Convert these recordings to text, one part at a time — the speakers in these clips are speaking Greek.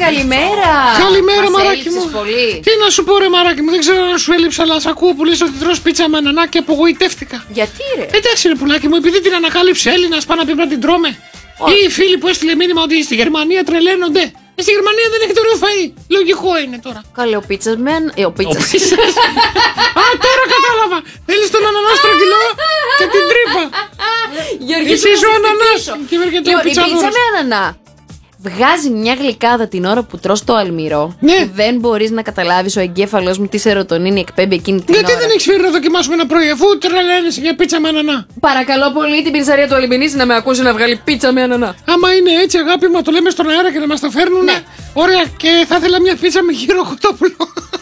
καλημέρα. Καλημέρα, μαράκι μου. Πολύ. Τι να σου πω, ρε μαράκι μου, δεν ξέρω αν σου έλειψα, αλλά σ' ακούω που λες ότι τρως πίτσα με ανανά και απογοητεύτηκα. Γιατί, ρε? Εντάξει, ρε πουλάκι μου, επειδή την ανακάλυψε Έλληνας, πάνω να πει να την τρώμε. Ή οι φίλοι που έστειλε μήνυμα ότι στη Γερμανία τρελαίνονται. Στη Γερμανία δεν έχετε ωραίο φαΐ. Λογικό είναι τώρα. Καλέ, ο πίτσας με. Ο πίτσας. Α, τώρα κατάλαβα. Θέλεις τον ανανά στρογγυλό και την τρύπα. Εσύ είσαι ο ανανάς. Και έρχεται ο Η πίτσα πιτσαδόρας. με ανανά βγάζει μια γλυκάδα την ώρα που τρως το αλμυρό. Ναι. Που δεν μπορείς να καταλάβεις ο εγκέφαλός μου τι σερωτονίνη εκπέμπει εκείνη την Γιατί ώρα. δεν έχεις φέρει να δοκιμάσουμε ένα πρωί, αφού τρελαίνεσαι για πίτσα με ανανά. Παρακαλώ πολύ την πιτσαρία του Αλυμπινής να με ακούσει να βγάλει πίτσα με ανανά. Άμα είναι έτσι, αγάπη μου, το λέμε στον αέρα και να μας τα φέρνουν. Ναι. Ωραία, και θα ήθελα μια πίτσα με γύρο κοτόπουλο.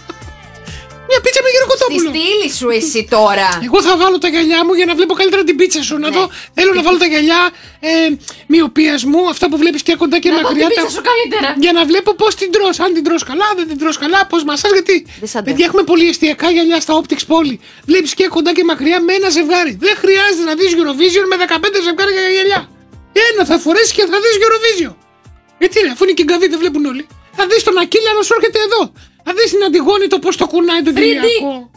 Μια πίτσα με γύρο Τη κοτόπουλο. στήλη σου εσύ τώρα. Εγώ θα βάλω τα γυαλιά μου για να βλέπω καλύτερα την πίτσα σου. Να δω, θέλω να βάλω τα γυαλιά μοιοπίας μου, αυτά που βλέπεις και κοντά και Να δω μακριά. την πίτσα σου καλύτερα. Για να βλέπω πώς την τρως. Αν την τρως καλά, δεν την τρως καλά, πώς μασάς. Γιατί Δεν σ' αντέχω. παιδιά, έχουμε πολυεστιακά γυαλιά στα Optics Poly. Βλέπεις και κοντά και μακριά με ένα ζευγάρι. Δεν χρειάζεται να δεις Eurovision με 15 ζευγάρια γυαλιά. Ένα θα φορέσεις και θα δεις Eurovision. Γιατί ρε, αφού είναι και γκαβί, δεν βλέπουν όλοι. Θα δεις τον Ακύλια να σου έρχεται εδώ. Θα δεις την Αντιγόνη το πώς το κουνάει τον Κυριακό.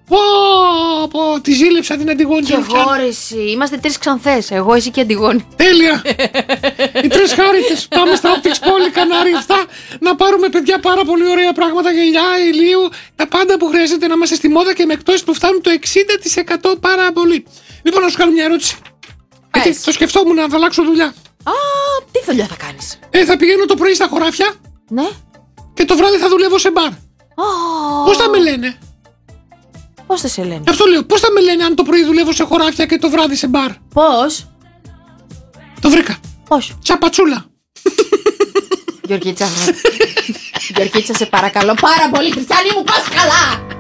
Πω, τη ζήλεψα την Αντιγόνη. Και εγώ ρε εσύ. Είμαστε τρεις ξανθές. Εγώ, εσύ και Αντιγόνη. Τέλεια! Οι τρεις χάριτες. Πάμε στα Optics Poly, Κανάρι, αυτά. Να πάρουμε, παιδιά, πάρα πολύ ωραία πράγματα, γυαλιά, ηλίου, τα πάντα που χρειάζεται να είμαστε στη μόδα και με εκτόσεις που φτάνουν το 60% πάρα πολύ. Λοιπόν, να σου κάνω μια ερώτηση. Γιατί το σκεφτόμουν να αλλάξω δουλειά. Α, τι δουλειά θα κάνεις? Θα πηγαίνω το πρωί στα χωράφια Ναι. και το βράδυ θα δουλεύω σε μπαρ. Πώς θα με λένε? Πώς θα σε λένε? Αυτό λέω. Πώς θα με λένε αν το πρωί δουλεύω σε χωράφια και το βράδυ σε μπαρ? Πώς? Το βρήκα. Πώς? Τσαπατσούλα. Γεωργίτσα, σε παρακαλώ πάρα πολύ, Χριστιανή μου, πας καλά!